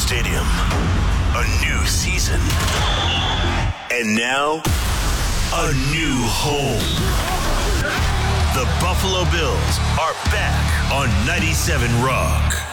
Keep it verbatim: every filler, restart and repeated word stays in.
Stadium. A new season. And now, a new home. The Buffalo Bills are back on ninety-seven Rock.